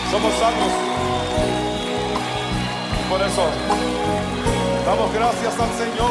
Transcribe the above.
Somos salvos. Y por eso damos gracias al Señor.